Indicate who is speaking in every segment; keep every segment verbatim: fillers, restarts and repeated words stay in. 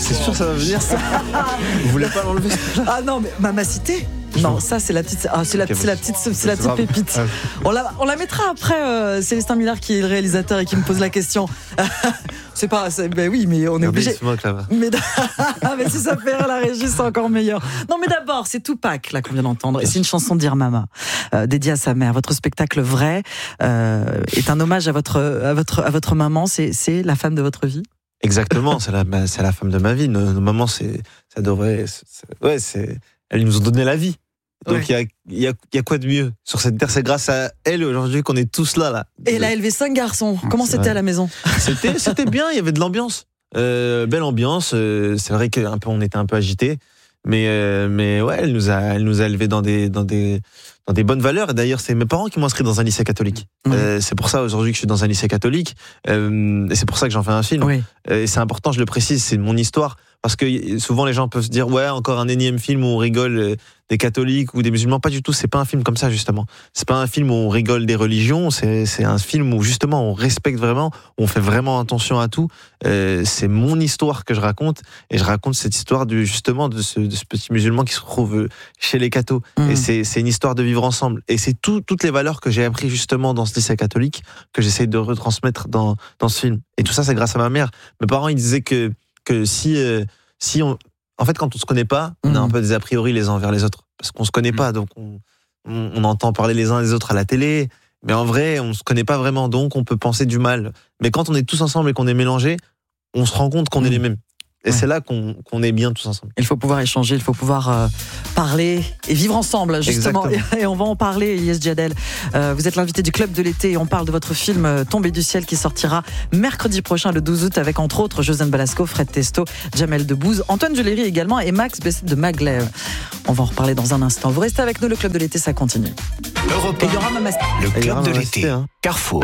Speaker 1: C'est sûr, ça va venir ça. Vous voulez pas l'enlever?
Speaker 2: Ah non, mais Mamacité. Non, ça c'est la petite, ah, c'est la, c'est la petite, c'est la petite pépite. On la, on la mettra après. Euh, Célestin Millard qui est le réalisateur et qui me pose la question. C'est pas, c'est, ben oui, mais on est obligé. Mais, mais si ça fait rire la régie, c'est encore meilleur. Non, mais d'abord, c'est Tupac là qu'on vient d'entendre. Et c'est une chanson d'Ir Mama, euh, dédiée à sa mère. Votre spectacle Vrai euh, est un hommage à votre, à votre, à votre maman. C'est, c'est la femme de votre vie.
Speaker 1: Exactement, c'est la, c'est la femme de ma vie. Nos, nos mamans, c'est, ça devrait, c'est, ouais, c'est. Elles nous ont donné la vie. Donc il ouais. y, a, y, a, y a quoi de mieux sur cette terre? C'est grâce à elle aujourd'hui qu'on est tous là. là.
Speaker 2: Et elle a élevé cinq garçons. Comment c'est c'était vrai. À la maison?
Speaker 1: C'était, c'était bien, il y avait de l'ambiance. Euh, belle ambiance. Euh, c'est vrai qu'on était un peu agités. Mais, euh, mais ouais, elle nous a, elle nous a élevés dans des, dans, des, dans des bonnes valeurs. Et d'ailleurs, c'est mes parents qui m'ont inscrit dans un lycée catholique. Oui. Euh, c'est pour ça aujourd'hui que je suis dans un lycée catholique. Euh, et c'est pour ça que j'en fais un film. Oui. Euh, et c'est important, je le précise, c'est mon histoire. Parce que souvent les gens peuvent se dire ouais, encore un énième film où on rigole des catholiques ou des musulmans. Pas du tout, c'est pas un film comme ça justement. C'est pas un film où on rigole des religions, c'est, c'est un film où justement on respecte vraiment, où on fait vraiment attention à tout. Euh, c'est mon histoire que je raconte et je raconte cette histoire du, justement de ce, de ce petit musulman qui se retrouve chez les cathos. Mmh. Et c'est, c'est une histoire de vivre ensemble. Et c'est tout, toutes les valeurs que j'ai appris justement dans ce lycée catholique que j'essaie de retransmettre dans, dans ce film. Et tout ça, c'est grâce à ma mère. Mes parents, ils disaient que que si, euh, si on... En fait, quand on se connaît pas, on a un peu des a priori les uns envers les autres. Parce qu'on se connaît pas, donc on, on, on entend parler les uns des autres à la télé, mais en vrai, on se connaît pas vraiment, donc on peut penser du mal. Mais quand on est tous ensemble et qu'on est mélangés, on se rend compte qu'on mmh. est les mêmes. Et ouais. c'est là qu'on, qu'on est bien tous ensemble.
Speaker 2: Il faut pouvoir échanger, il faut pouvoir euh, parler et vivre ensemble, justement. Et, et on va en parler, Ilyes Djadel. Euh, vous êtes l'invité du Club de l'été et on parle de votre film euh, Tombé du ciel qui sortira mercredi prochain, le douze août, avec entre autres Josiane Balasco, Fred Testo, Jamel Debbouze, Antoine Duléry également et Max Bessette de Maglev. On va en reparler dans un instant. Vous restez avec nous, le Club de l'été, ça continue.
Speaker 3: Europe un, et il y aura Mamas... Le Club de l'été, hein. Carrefour.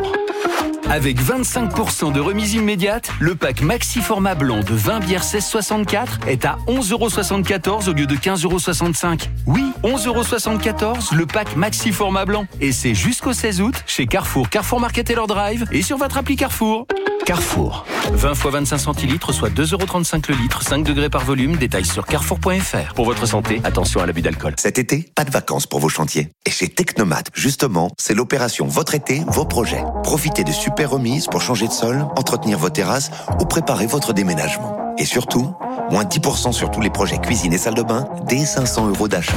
Speaker 3: Avec vingt-cinq pour cent de remise immédiate, le pack Maxi Format Blanc de vingt bières seize soixante-quatre est à onze euros soixante-quatorze au lieu de quinze euros soixante-cinq. Oui, onze euros soixante-quatorze, le pack Maxi Format Blanc. Et c'est jusqu'au seize août chez Carrefour, Carrefour Market et leur Drive et sur votre appli Carrefour. Carrefour. vingt fois vingt-cinq centilitres, soit deux euros trente-cinq le litre, cinq degrés par volume. Détails sur carrefour point f r. Pour votre santé, attention à l'abus d'alcool.
Speaker 4: Cet été, pas de vacances pour vos chantiers. Et chez Technomat, justement, c'est l'opération Votre été, vos projets. Profitez de super remises pour changer de sol, entretenir vos terrasses ou préparer votre déménagement. Et surtout, moins dix pour cent sur tous les projets cuisine et salle de bain, dès cinq cents euros d'achat.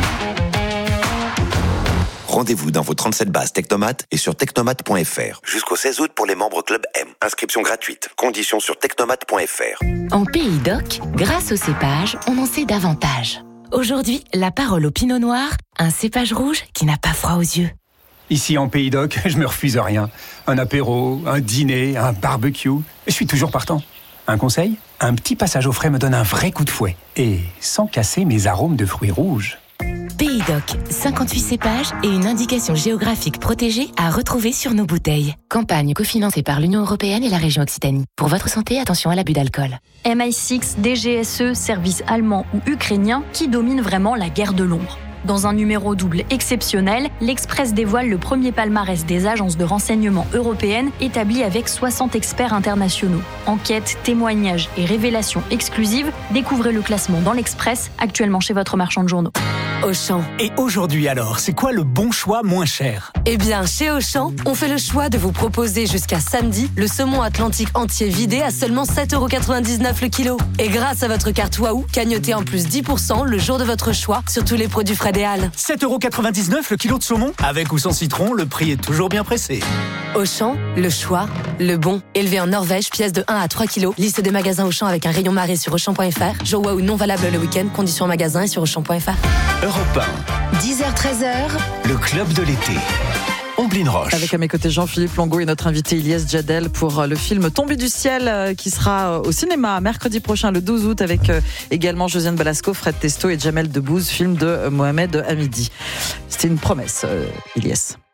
Speaker 4: Rendez-vous dans vos trente-sept bases Technomat et sur technomat point f r. Jusqu'au seize août pour les membres Club M. Inscription gratuite. Conditions sur technomat point f r.
Speaker 5: En Pays d'Oc, grâce au cépage, on en sait davantage. Aujourd'hui, la parole au Pinot Noir, un cépage rouge qui n'a pas froid aux yeux.
Speaker 6: Ici en Pays d'Oc, je me refuse rien. Un apéro, un dîner, un barbecue, je suis toujours partant. Un conseil ? Un petit passage au frais me donne un vrai coup de fouet. Et sans casser mes arômes de fruits rouges.
Speaker 5: Pays d'Oc, cinquante-huit cépages et une indication géographique protégée à retrouver sur nos bouteilles. Campagne cofinancée par l'Union européenne et la région Occitanie. Pour votre santé, attention à l'abus d'alcool.
Speaker 7: M I six, D G S E, service allemand ou ukrainien, qui domine vraiment la guerre de l'ombre. Dans un numéro double exceptionnel, l'Express dévoile le premier palmarès des agences de renseignement européennes établi avec soixante experts internationaux. Enquêtes, témoignages et révélations exclusives, découvrez le classement dans l'Express, actuellement chez votre marchand de journaux.
Speaker 8: Auchan.
Speaker 9: Et aujourd'hui alors, c'est quoi le bon choix moins cher ?
Speaker 8: Eh bien, chez Auchan, on fait le choix de vous proposer jusqu'à samedi le saumon atlantique entier vidé à seulement sept euros quatre-vingt-dix-neuf le kilo. Et grâce à votre carte Waouh, cagnotez en plus dix pour cent le jour de votre choix sur tous les produits frais des Halles.
Speaker 9: sept euros quatre-vingt-dix-neuf le kilo de saumon ? Avec ou sans citron, le prix est toujours bien pressé.
Speaker 8: Auchan, le choix, le bon. Élevé en Norvège, pièce de un à trois kilos. Liste des magasins Auchan avec un rayon marée sur auchan point f r. Jour Waouh non valable le week-end. Conditions en magasin et sur auchan point f r.
Speaker 3: Europe un.
Speaker 5: dix heures treize heures.
Speaker 3: Le Club de l'été. Omblin Roche.
Speaker 2: Avec à mes côtés Jean-Philippe Longo et notre invité Ilyes Djadel pour le film Tombé du ciel qui sera au cinéma mercredi prochain le douze août avec également Josiane Balasco, Fred Testo et Jamel Debbouze, film de Mohamed Hamidi. C'était une promesse, Ilyes.